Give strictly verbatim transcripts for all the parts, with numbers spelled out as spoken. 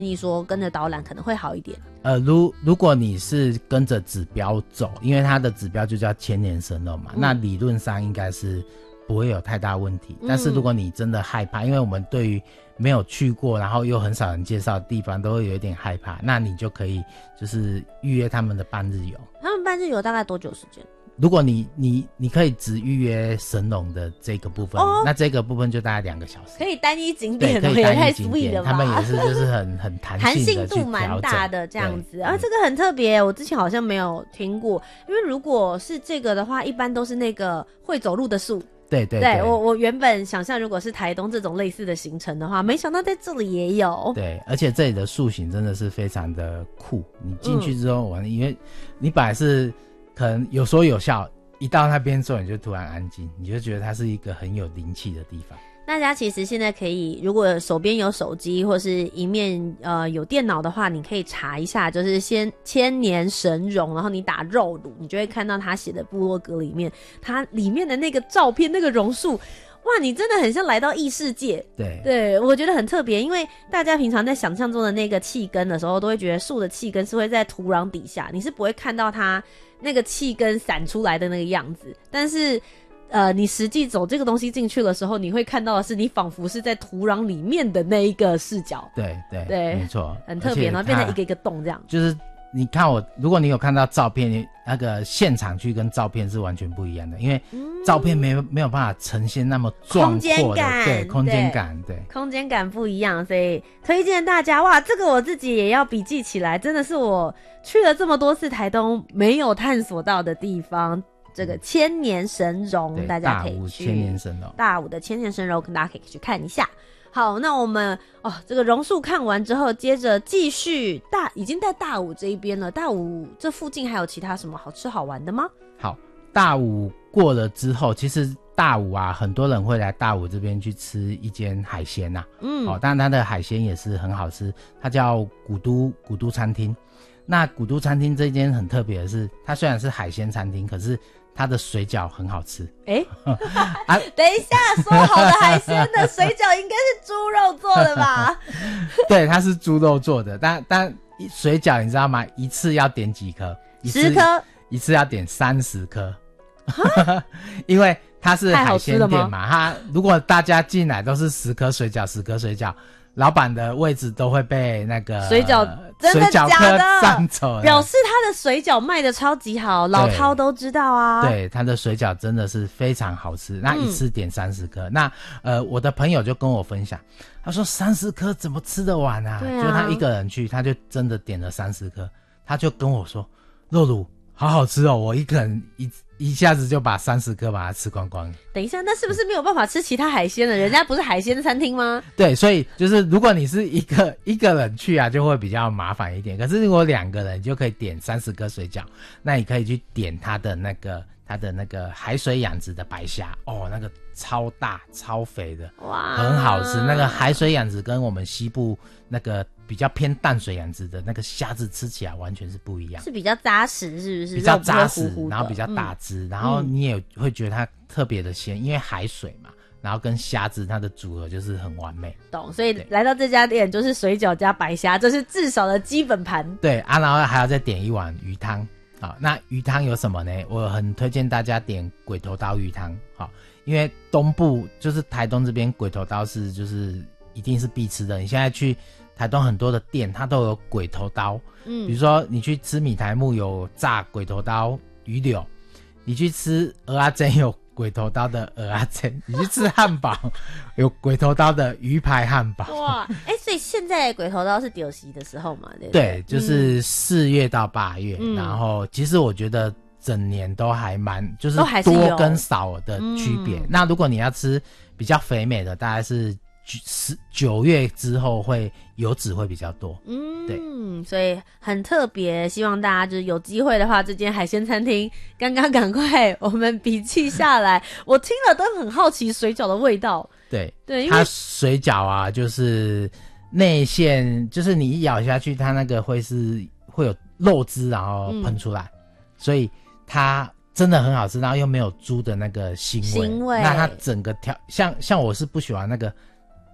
你说跟着导览可能会好一点？ 呃，如如果你是跟着指标走，因为它的指标就叫千年神龙嘛，嗯、那理论上应该是不会有太大问题。嗯、但是如果你真的害怕，因为我们对于没有去过，然后又很少人介绍的地方，都会有一点害怕，那你就可以就是预约他们的半日游。 他们半日游大概多久时间？ 如果你你你可以只预约神龙的这个部分，哦、那这个部分就大概两个小时， 可以单一景点， 对，可以单一景点， 他们也是就是很很弹性的去调整，弹性度蛮大的这样子。啊，这个很特别，我之前好像没有听过，因为如果是这个的话，一般都是那个会走路的树。 对对 对, 对，我我原本想象如果是台东这种类似的行程的话，没想到在这里也有。 对，而且这里的树形真的是非常的酷。你进去之后，嗯、因为你本来是可能有说有笑，一到那边之后你就突然安静，你就觉得它是一个很有灵气的地方。 大家其实现在可以，如果手边有手机或是一面呃有电脑的话，你可以查一下，就是先千年神龙，然后你打肉乳，你就会看到他写的部落格里面，它里面的那个照片，那个榕树，哇，你真的很像来到异世界。 对对，我觉得很特别，因为大家平常在想象中的那个气根的时候，都会觉得树的气根是会在土壤底下，你是不会看到它那个气根散出来的那个样子，但是呃，你实际走这个东西进去的时候，你会看到的是你仿佛是在土壤里面的那一个视角。 对对对， 没错， 很特别，然后变成一个一个洞这样。 就是你看我，如果你有看到照片，那个现场去跟照片是完全不一样的，因为照片没有、嗯、没有办法呈现那么壮阔的，对，空间感，对， 空间感不一样，所以推荐大家。哇，这个我自己也要笔记起来，真的是我去了这么多次台东没有探索到的地方。这个千年神龙，大家可以去大武千年神龙， 大武的千年神龙，大家可以去看一下。好，那我们哦，这个榕树看完之后，接着继续大，已经在大武这一边了。大武这附近还有其他什么好吃好玩的吗？ 好，大武过了之后，其实大武啊，很多人会来大武这边去吃一间海鲜呐、啊。嗯，哦，当然它的海鲜也是很好吃，它叫古都古都餐厅。那古都餐厅这间很特别的是，它虽然是海鲜餐厅，可是它的水饺很好吃。 哎、欸啊，等一下，说好的海鲜的水饺应该是猪肉做的吧？ 对，它是猪肉做的，但但水饺你知道吗？一次要点几颗？ 十颗， 一次要点三十颗，因为它是海鲜店嘛。它如果大家进来都是十颗水饺，十颗水饺。老板的位置都会被那个水饺真的假的占走了， 表示他的水饺卖的超级好，老饕都知道啊。 对，他的水饺真的是非常好吃，那一次点三十颗。那呃，我的朋友就跟我分享，他说三十颗怎么吃得完啊？ 对啊， 就他一个人去，他就真的点了三十颗，他就跟我说，肉乳好好吃哦，我一个人一一下子就把三十颗把它吃光光。 等一下，那是不是没有办法吃其他海鲜了？人家不是海鲜餐厅吗？ 对，所以就是如果你是一个一个人去啊，就会比较麻烦一点。可是如果两个人，你就可以点三十颗水饺，那你可以去点它的那个它的那个海水养殖的白虾哦，那个超大超肥的，哇，很好吃。那个海水养殖跟我们西部那个比较偏淡水养殖的那个虾子吃起来完全是不一样， 是比较扎实，是不是？ 比较扎实，糊糊然后比较大嗯、 只，然后你也会觉得它特别的鲜，因为海水嘛，然后跟虾子它的组合就是很完美。 懂，所以来到这家店就是水饺加白虾，这是至少的基本盘。 对啊，然后还要再点一碗鱼汤。好，那鱼汤有什么呢？我很推荐大家点鬼头刀鱼汤。好，因为东部就是台东这边鬼头刀是就是一定是必吃的。你现在去台东很多的店，它都有鬼头刀。嗯，比如说你去吃米苔目有炸鬼头刀鱼柳，你去吃蚵仔煎有鬼头刀的蚵仔煎，你去吃汉堡有鬼头刀的鱼排汉堡。 哇，哎、欸，所以现在鬼头刀是丢席的时候嘛？对不对？对，就是四月到八月、嗯，然后其实我觉得整年都还蛮就是多跟少的区别、嗯。那如果你要吃比较肥美的，大概是十九月之后会油脂会比较多。嗯，对， 所以很特别，希望大家就是有机会的话，这间海鲜餐厅刚刚赶快我们笔记下来。我听了都很好奇水饺的味道。 对对， 它水饺啊，就是内馅，就是你一咬下去，它那个会是会有肉汁，然后喷出来、嗯，所以它真的很好吃，然后又没有猪的那个腥味。腥味，那它整个调像像我是不喜欢那个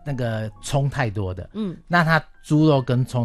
那个葱太多的， 嗯， 那它猪肉跟葱